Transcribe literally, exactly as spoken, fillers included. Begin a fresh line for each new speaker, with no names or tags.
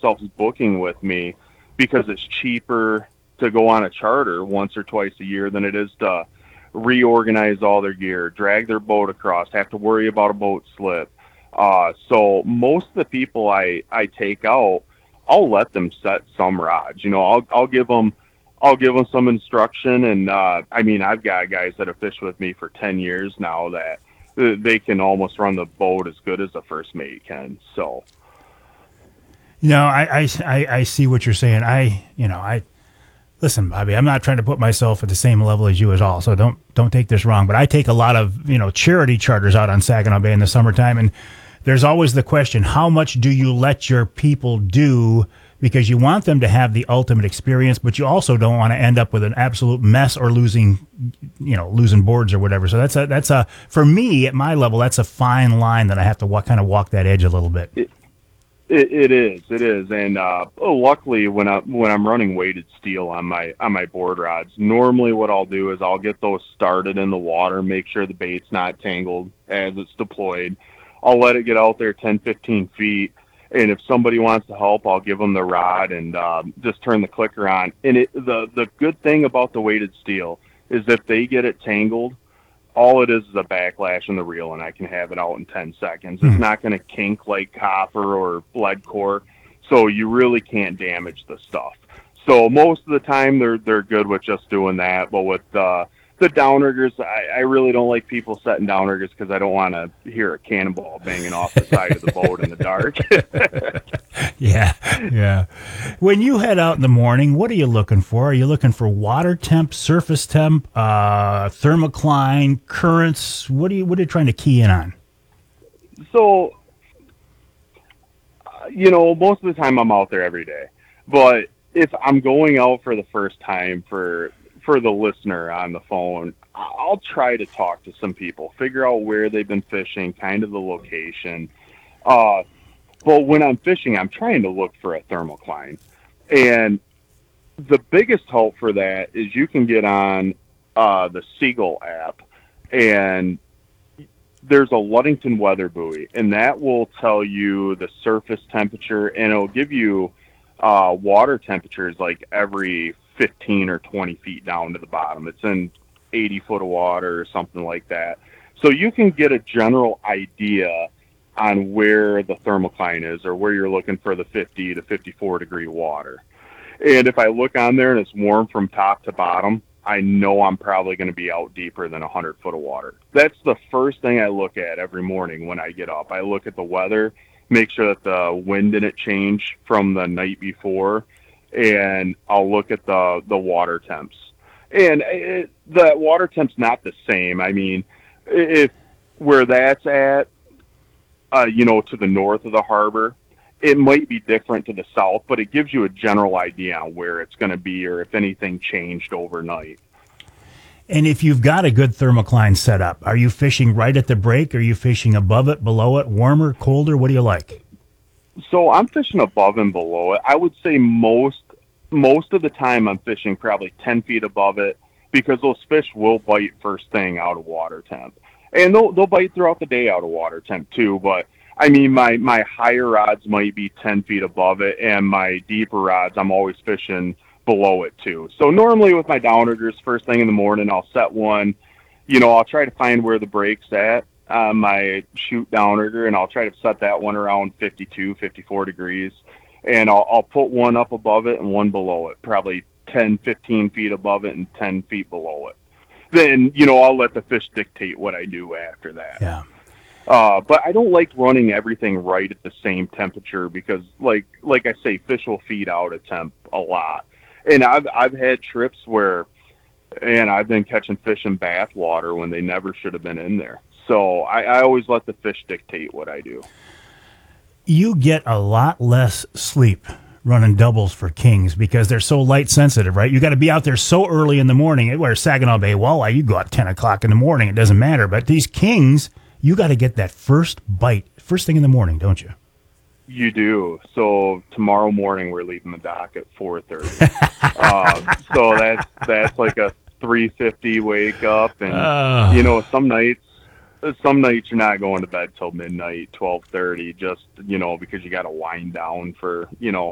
themselves booking with me because it's cheaper to go on a charter once or twice a year than it is to reorganize all their gear, drag their boat across, have to worry about a boat slip. Uh, so most of the people I, I take out, I'll let them set some rods. You know, I'll I'll give them I'll give them some instruction, and uh, I mean I've got guys that have fished with me for ten years now that they can almost run the boat as good as a first mate can. So,
no, I I, I, I see what you're saying. I you know I. Listen, Bobby, I'm not trying to put myself at the same level as you at all, so don't don't take this wrong. But I take a lot of you know charity charters out on Saginaw Bay in the summertime, and there's always the question: how much do you let your people do? Because you want them to have the ultimate experience, but you also don't want to end up with an absolute mess or losing, you know, losing boards or whatever. So that's a that's a for me at my level, that's a fine line that I have to walk, kind of walk that edge a little bit.
It, It, it is, it is, and uh, oh, luckily when I when I'm running weighted steel on my on my board rods, normally what I'll do is I'll get those started in the water, make sure the bait's not tangled as it's deployed. I'll let it get out there ten, fifteen feet, and if somebody wants to help, I'll give them the rod and um, just turn the clicker on. And it, the the good thing about the weighted steel is if they get it tangled, all it is is a backlash in the reel, and I can have it out in ten seconds. It's not going to kink like copper or lead core, so you really can't damage the stuff. So most of the time, they're they're good with just doing that. But with uh, the downriggers, I, I really don't like people setting downriggers because I don't want to hear a cannonball banging off the side of the boat in the dark.
Yeah, yeah. When you head out in the morning, what are you looking for? Are you looking for water temp, surface temp, uh, thermocline, currents? What are you What are you trying to key in on?
So, uh, you know, most of the time I'm out there every day. But if I'm going out for the first time for for the listener on the phone, I'll try to talk to some people, figure out where they've been fishing, kind of the location. Uh, but when I'm fishing, I'm trying to look for a thermocline. And the biggest help for that is you can get on uh, the Seagull app, and there's a Ludington weather buoy, and that will tell you the surface temperature, and it'll give you uh, water temperatures like every fifteen or twenty feet down to the bottom. It's in eighty foot of water or something like that. So you can get a general idea on where the thermocline is or where you're looking for the fifty to fifty-four degree water. And if I look on there and it's warm from top to bottom, I know I'm probably going to be out deeper than one hundred foot of water. That's the first thing I look at every morning when I get up. I look at the weather, make sure that the wind didn't change from the night before, and I'll look at the, the water temps. And it, the water temp's not the same. I mean, if where that's at, uh, you know, to the north of the harbor, it might be different to the south, but it gives you a general idea on where it's going to be or if anything changed overnight.
And if you've got a good thermocline set up, are you fishing right at the break? Are you fishing above it, below it, warmer, colder? What do you like?
So I'm fishing above and below it. I would say most most of the time I'm fishing probably ten feet above it because those fish will bite first thing out of water temp. And they'll, they'll bite throughout the day out of water temp too, but I mean, my, my higher rods might be ten feet above it, and my deeper rods, I'm always fishing below it too. So normally with my downriggers, first thing in the morning, I'll set one, you know, I'll try to find where the break's at on my shoot downrigger, and I'll try to set that one around fifty-two, fifty-four degrees. And I'll, I'll put one up above it and one below it, probably ten, fifteen feet above it and ten feet below it. Then, you know, I'll let the fish dictate what I do after that.
Yeah.
Uh, but I don't like running everything right at the same temperature because, like like I say, fish will feed out at temp a lot. And I've I've had trips where, and I've been catching fish in bath water when they never should have been in there. So I, I always let the fish dictate what I do.
You get a lot less sleep running doubles for kings because they're so light sensitive, right? You got to be out there so early in the morning. Where Saginaw Bay walleye, you go out ten o'clock in the morning, it doesn't matter. But these kings, you got to get that first bite first thing in the morning, don't you?
You do. So tomorrow morning we're leaving the dock at four thirty. uh, so that's that's like a three fifty wake up, and
uh.
you know some nights some nights you're not going to bed till midnight, twelve thirty, just you know because you got to wind down for you know